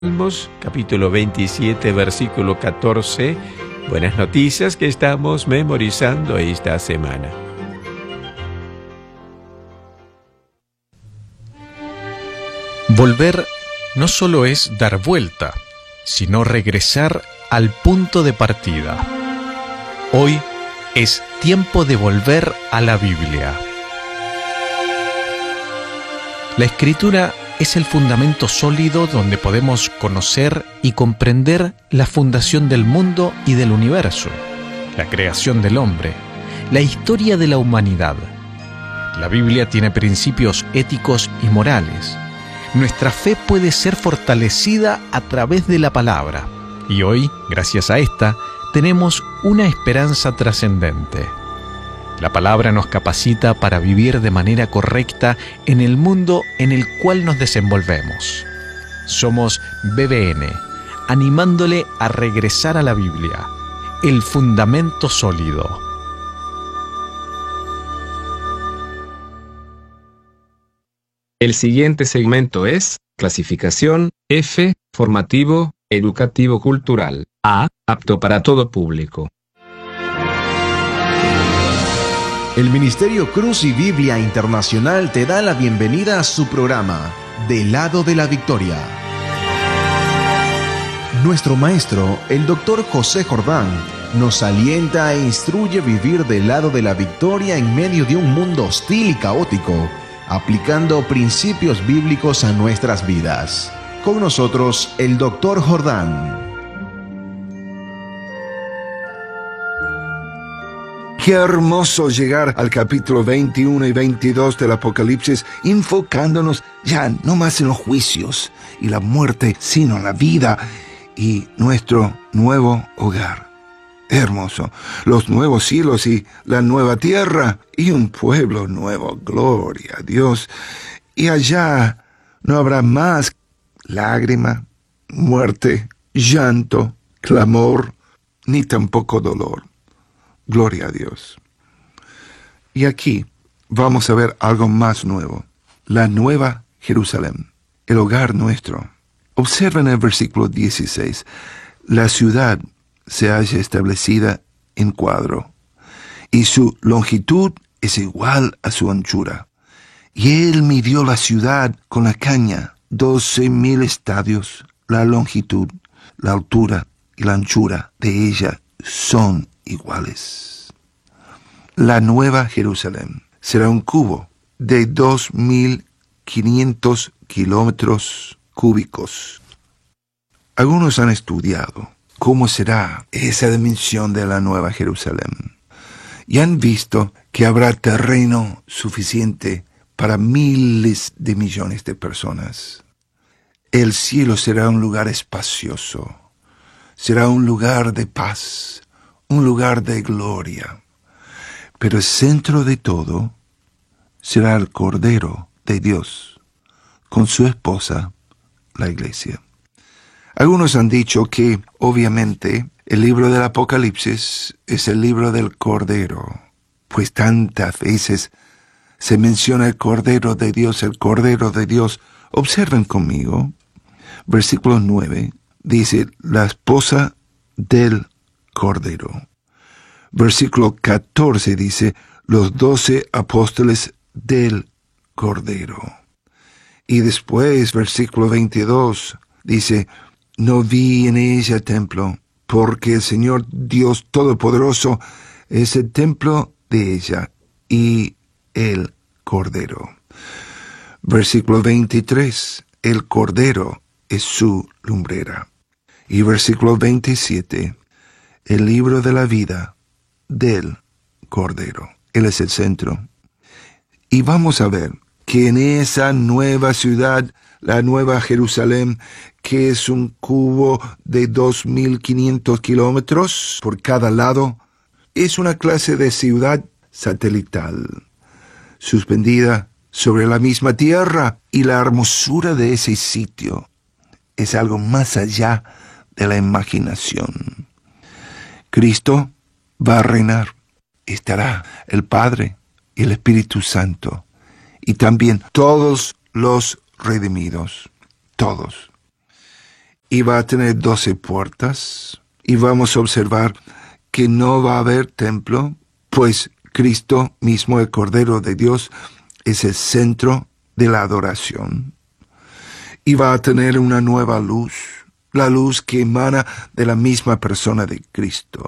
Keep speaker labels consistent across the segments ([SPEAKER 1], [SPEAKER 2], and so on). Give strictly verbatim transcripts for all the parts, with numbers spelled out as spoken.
[SPEAKER 1] Salmos, capítulo veintisiete, versículo catorce. Buenas noticias que estamos memorizando esta semana.
[SPEAKER 2] Volver no solo es dar vuelta, sino regresar al punto de partida. Hoy es tiempo de volver a la Biblia. La Escritura es el fundamento sólido donde podemos conocer y comprender la fundación del mundo y del universo, la creación del hombre, la historia de la humanidad. La Biblia tiene principios éticos y morales. Nuestra fe puede ser fortalecida a través de la palabra, y hoy, gracias a esta, tenemos una esperanza trascendente. La palabra nos capacita para vivir de manera correcta en el mundo en el cual nos desenvolvemos. Somos B B N, animándole a regresar a la Biblia, el fundamento sólido.
[SPEAKER 3] El siguiente segmento es clasificación F, formativo, educativo cultural, A, apto para todo público.
[SPEAKER 4] El Ministerio Cruz y Biblia Internacional te da la bienvenida a su programa, Del lado de la Victoria. Nuestro maestro, el doctor José Jordán, nos alienta e instruye a vivir del lado de la victoria en medio de un mundo hostil y caótico, aplicando principios bíblicos a nuestras vidas. Con nosotros, el doctor Jordán.
[SPEAKER 5] Qué hermoso llegar al capítulo veintiuno y veintidós del Apocalipsis, enfocándonos ya no más en los juicios y la muerte, sino en la vida y nuestro nuevo hogar. Hermoso, los nuevos cielos y la nueva tierra y un pueblo nuevo, gloria a Dios. Y allá no habrá más lágrima, muerte, llanto, clamor, ni tampoco dolor. Gloria a Dios. Y aquí vamos a ver algo más nuevo. La nueva Jerusalén, el hogar nuestro. Observen el versículo dieciséis. La ciudad se halla establecida en cuadro, y su longitud es igual a su anchura. Y él midió la ciudad con la caña, doce mil estadios. La longitud, la altura y la anchura de ella son iguales. La nueva Jerusalén será un cubo de dos mil quinientos kilómetros cúbicos. Algunos han estudiado cómo será esa dimensión de la nueva Jerusalén y han visto que habrá terreno suficiente para miles de millones de personas. El cielo será un lugar espacioso, será un lugar de paz, un lugar de gloria. Pero el centro de todo será el Cordero de Dios, con su esposa, la Iglesia. Algunos han dicho que, obviamente, el libro del Apocalipsis es el libro del Cordero, pues tantas veces se menciona el Cordero de Dios, el Cordero de Dios. Observen conmigo, versículo nueve, dice, la esposa del Cordero. Versículo catorce dice, los doce apóstoles del Cordero. Y después, versículo veintidós, dice, no vi en ella templo, porque el Señor Dios Todopoderoso es el templo de ella y el Cordero. Versículo veintitrés, el Cordero es su lumbrera. Y versículo veintisiete, el libro de la vida del Cordero. Él es el centro. Y vamos a ver que en esa nueva ciudad, la nueva Jerusalén, que es un cubo de dos mil quinientos kilómetros por cada lado, es una clase de ciudad satelital, suspendida sobre la misma tierra, y la hermosura de ese sitio es algo más allá de la imaginación. Cristo va a reinar. Estará el Padre y el Espíritu Santo, y también todos los redimidos, todos. y va a tener doce puertas, y vamos a observar que no va a haber templo, pues Cristo mismo, el Cordero de Dios, es el centro de la adoración. Y va a tener una nueva luz, la luz que emana de la misma persona de Cristo.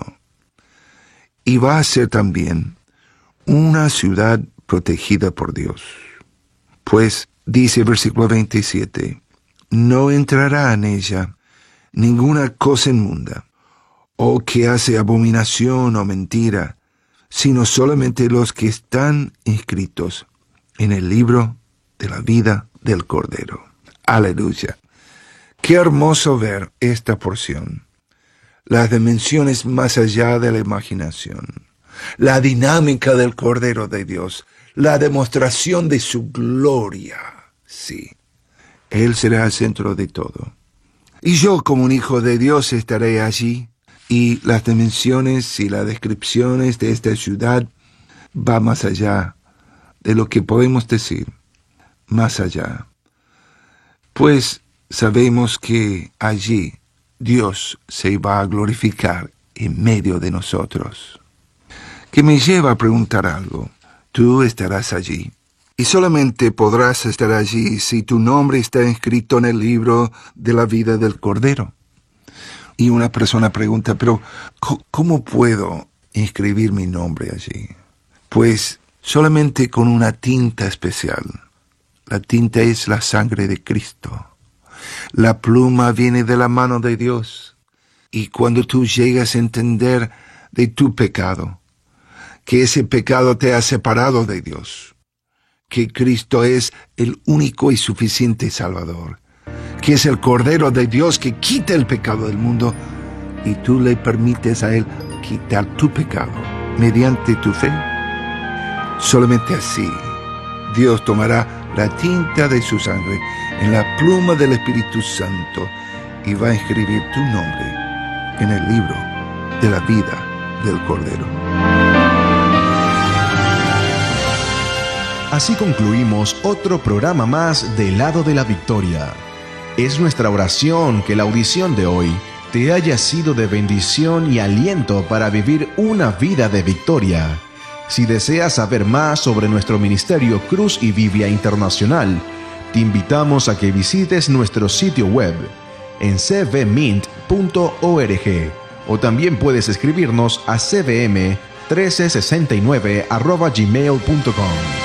[SPEAKER 5] Y va a ser también una ciudad protegida por Dios. Pues, dice el versículo veintisiete, no entrará en ella ninguna cosa inmunda, o que hace abominación o mentira, sino solamente los que están inscritos en el libro de la vida del Cordero. Aleluya. Qué hermoso ver esta porción. Las dimensiones más allá de la imaginación. La dinámica del Cordero de Dios. La demostración de su gloria. Sí. Él será el centro de todo. Y yo, como un hijo de Dios, estaré allí. Y las dimensiones y las descripciones de esta ciudad va más allá de lo que podemos decir. Más allá. Pues sabemos que allí Dios se va a glorificar en medio de nosotros. Que me lleva a preguntar algo. Tú estarás allí. Y solamente podrás estar allí si tu nombre está inscrito en el libro de la vida del Cordero. Y una persona pregunta, pero ¿cómo puedo inscribir mi nombre allí? Pues solamente con una tinta especial. La tinta es la sangre de Cristo. La pluma viene de la mano de Dios. Y cuando tú llegas a entender de tu pecado, que ese pecado te ha separado de Dios, que Cristo es el único y suficiente Salvador, que es el Cordero de Dios que quita el pecado del mundo, y tú le permites a Él quitar tu pecado mediante tu fe. Solamente así, Dios tomará la tinta de su sangre en la pluma del Espíritu Santo y va a escribir tu nombre en el libro de la vida del Cordero.
[SPEAKER 4] Así concluimos otro programa más del Lado de la Victoria. Es nuestra oración que la audición de hoy te haya sido de bendición y aliento para vivir una vida de victoria. Si deseas saber más sobre nuestro ministerio Cruz y Biblia Internacional, te invitamos a que visites nuestro sitio web en c v mint punto org o también puedes escribirnos a c v m uno tres seis nueve arroba gmail punto com.